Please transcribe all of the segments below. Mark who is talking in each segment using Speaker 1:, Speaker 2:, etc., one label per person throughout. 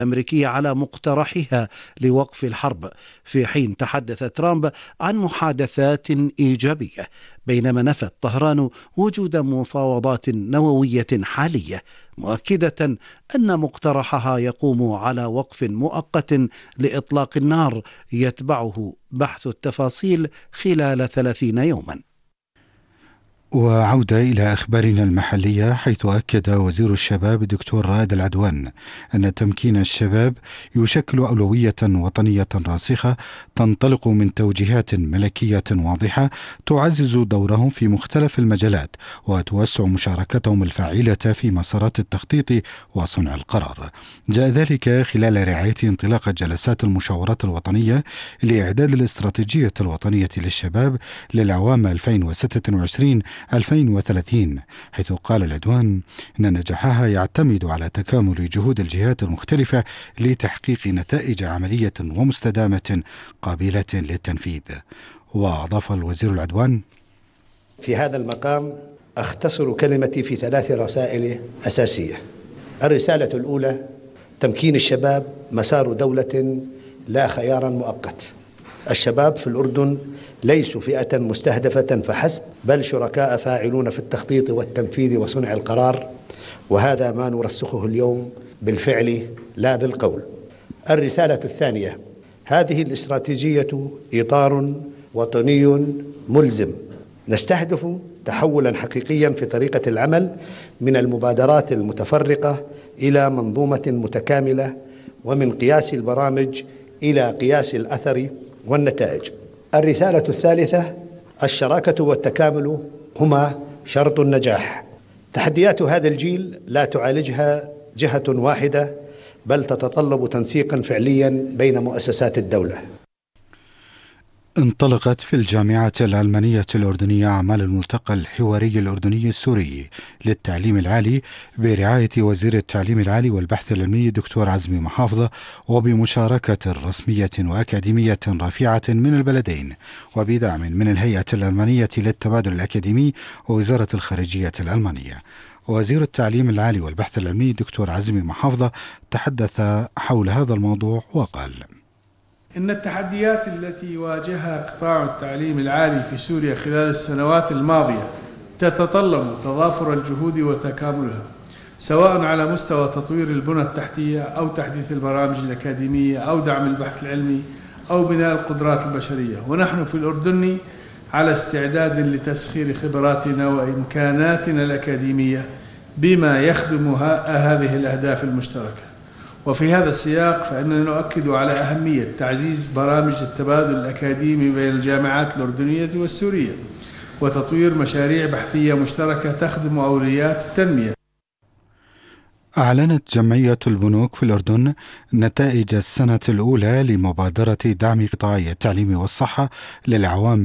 Speaker 1: الأمريكية على مقترحها لوقف الحرب، في حين تحدث ترامب عن محادثات إيجابية، بينما نفت طهران وجود مفاوضات نووية حالية، مؤكدة أن مقترحها يقوم على وقف مؤقت لإطلاق النار يتبعه بحث التفاصيل خلال 30 يوما.
Speaker 2: وعودة إلى أخبارنا المحلية، حيث أكد وزير الشباب الدكتور رائد العدوان أن تمكين الشباب يشكل أولوية وطنية راسخة تنطلق من توجيهات ملكية واضحة تعزز دورهم في مختلف المجالات وتوسع مشاركتهم الفاعلة في مسارات التخطيط وصنع القرار. جاء ذلك خلال رعاية انطلاق جلسات المشاورات الوطنية لإعداد الاستراتيجية الوطنية للشباب للعوام 2026-2030، حيث قال العدوان إن نجاحها يعتمد على تكامل جهود الجهات المختلفة لتحقيق نتائج عملية ومستدامة قابلة للتنفيذ. وأضاف الوزير العدوان:
Speaker 3: في هذا المقام أختصر كلمتي في 3 رسائل أساسية. الرسالة الأولى: تمكين الشباب مسار دولة لا خيارا مؤقت. الشباب في الأردن ليسوا فئة مستهدفة فحسب، بل شركاء فاعلون في التخطيط والتنفيذ وصنع القرار، وهذا ما نرسخه اليوم بالفعل لا بالقول. الرسالة الثانية: هذه الاستراتيجية إطار وطني ملزم، نستهدف تحولا حقيقيا في طريقة العمل من المبادرات المتفرقة إلى منظومة متكاملة، ومن قياس البرامج إلى قياس الأثر والنتائج. الرسالة الثالثة: الشراكة والتكامل هما شرط النجاح. تحديات هذا الجيل لا تعالجها جهة واحدة، بل تتطلب تنسيقا فعليا بين مؤسسات الدولة.
Speaker 2: انطلقت في الجامعة الألمانية الأردنية أعمال الملتقى الحواري الأردني السوري للتعليم العالي برعاية وزير التعليم العالي والبحث العلمي دكتور عزمي محافظة، وبمشاركة رسمية وأكاديمية رافعة من البلدين، وبدعم من الهيئة الألمانية للتبادل الأكاديمي ووزارة الخارجية الألمانية. وزير التعليم العالي والبحث العلمي دكتور عزمي محافظة تحدث حول هذا الموضوع وقال:
Speaker 4: إن التحديات التي يواجهها قطاع التعليم العالي في سوريا خلال السنوات الماضية تتطلب تضافر الجهود وتكاملها، سواء على مستوى تطوير البنى التحتية أو تحديث البرامج الأكاديمية أو دعم البحث العلمي أو بناء القدرات البشرية. ونحن في الأردن على استعداد لتسخير خبراتنا وإمكاناتنا الأكاديمية بما يخدم هذه الأهداف المشتركة. وفي هذا السياق فإننا نؤكد على أهمية تعزيز برامج التبادل الأكاديمي بين الجامعات الأردنية والسورية، وتطوير مشاريع بحثية مشتركة تخدم أولويات التنمية.
Speaker 2: أعلنت جمعية البنوك في الأردن نتائج السنة الأولى لمبادرة دعم قطاعي التعليم والصحة للعوام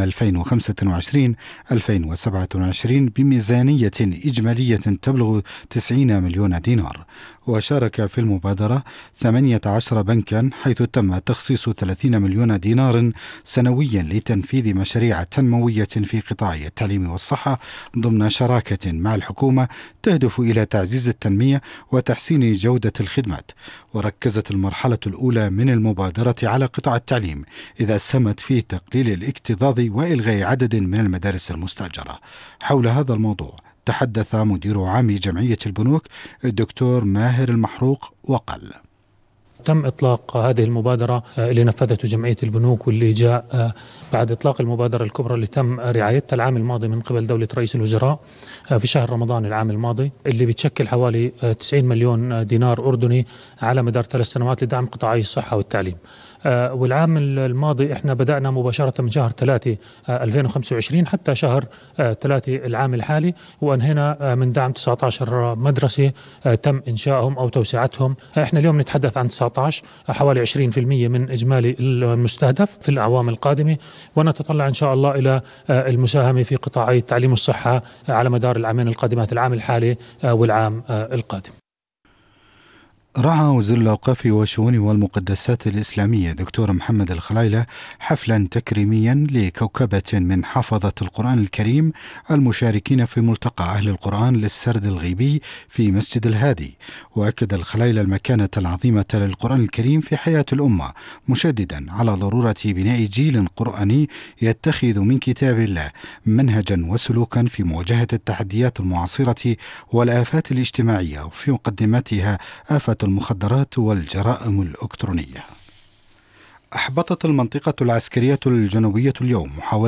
Speaker 2: 2025-2027 بميزانية إجمالية تبلغ 90 مليون دينار. وشارك في المبادرة 18 بنكا، حيث تم تخصيص 30 مليون دينار سنويا لتنفيذ مشاريع تنموية في قطاع التعليم والصحة ضمن شراكة مع الحكومة تهدف إلى تعزيز التنمية وتحسين جودة الخدمات. وركزت المرحلة الأولى من المبادرة على قطاع التعليم، إذا سمت في تقليل الاكتظاظ وإلغاء عدد من المدارس المستأجرة. حول هذا الموضوع تحدث مدير عام جمعية البنوك الدكتور ماهر المحروق وقال:
Speaker 5: تم إطلاق هذه المبادرة اللي نفذته جمعية البنوك، واللي جاء بعد إطلاق المبادرة الكبرى اللي تم رعايتها العام الماضي من قبل دولة رئيس الوزراء في شهر رمضان العام الماضي، اللي بتشكل حوالي 90 مليون دينار أردني على مدار 3 سنوات لدعم قطاعي الصحة والتعليم. والعام الماضي احنا بدأنا مباشرة من شهر 3 2025 حتى شهر 3 العام الحالي، وانهينا من دعم 19 مدرسة تم إنشائهم أو توسعتهم. احنا اليوم نتحدث عن 19، حوالي 20% من إجمالي المستهدف في الأعوام القادمة، ونتطلع إن شاء الله إلى المساهمة في قطاعي التعليم والصحة على مدار العامين القادمات، العام الحالي والعام القادم.
Speaker 2: رعى وزير الأوقاف والشؤون والمقدسات الإسلامية دكتور محمد الخلايلة حفلا تكريميا لكوكبة من حفظة القرآن الكريم المشاركين في ملتقى أهل القرآن للسرد الغيبي في مسجد الهادي. وأكد الخلايلة المكانة العظيمة للقرآن الكريم في حياة الأمة، مشددا على ضرورة بناء جيل قرآني يتخذ من كتاب الله منهجا وسلوكا في مواجهة التحديات المعاصرة والآفات الاجتماعية، وفي مقدمتها آفة المخدرات والجرائم الإلكترونية. أحبطت المنطقة العسكرية الجنوبية اليوم محاولة